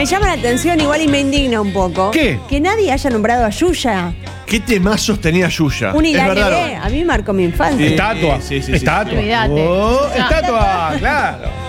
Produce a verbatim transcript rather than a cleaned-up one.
Me llama la atención igual y me indigna un poco. ¿Qué? Que nadie haya nombrado a Yuya. ¿Qué temazos tenía Yuya? Un Es Hilario verdad. B. A mí me marcó mi infancia. Sí. Estatua. sí, sí, sí. Estatua. Olvídate. Oh, Ah. estatua, claro.